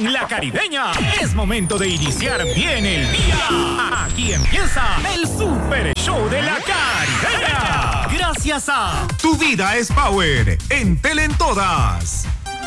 en La Caribeña. Es momento de iniciar bien el día. Aquí empieza el Super Show de La Caribeña. Gracias a Tu vida es power en Tele en Todas.